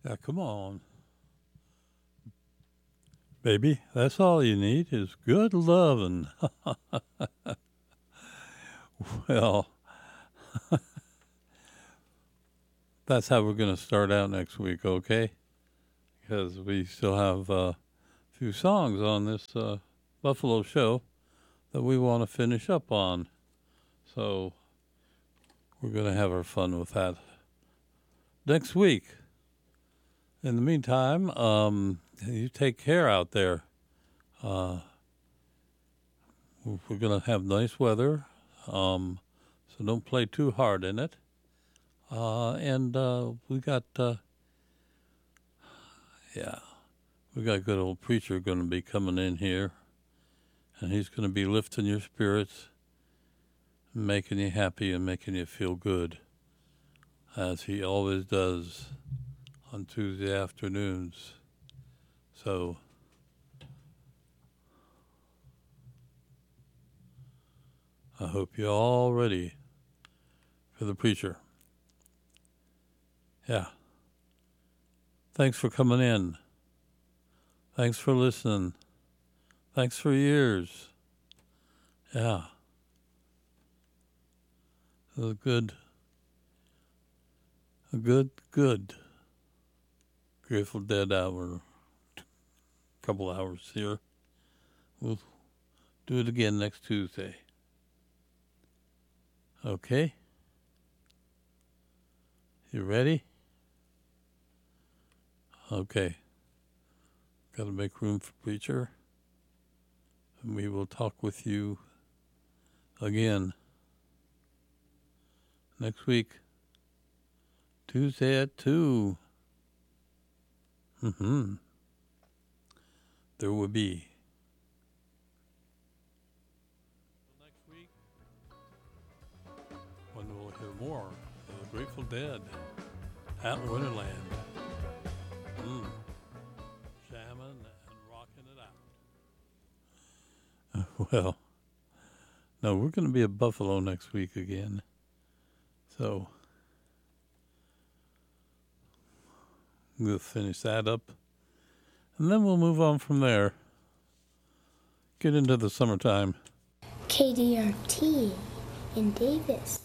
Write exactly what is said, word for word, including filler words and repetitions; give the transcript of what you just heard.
Yeah, come on. Baby, that's all you need is good loving. Well, that's how we're going to start out next week, okay? Because we still have uh, a few songs on this uh, Buffalo show that we want to finish up on. So we're going to have our fun with that next week. In the meantime, um, you take care out there. Uh, we're going to have nice weather, um, so don't play too hard in it. Uh, and uh, we got, uh, yeah, we got a good old preacher going to be coming in here, and he's going to be lifting your spirits, making you happy and making you feel good, as he always does on Tuesday afternoons. So I hope you're all ready for the preacher. Yeah. Thanks for coming in. Thanks for listening. Thanks for years. Yeah. It was good. A good, good Grateful Dead hour. Couple hours here. We'll do it again next Tuesday. Okay? You ready? Okay. Got to make room for preacher. And we will talk with you again next week. Tuesday at two. Mm-hmm. There will be. Next week, when we'll hear more of the Grateful Dead at Winterland. Mm. Jamming and rocking it out. Well, no, we're going to be at Buffalo next week again. So, we'll finish that up. And then we'll move on from there. Get into the summertime. K D R T in Davis.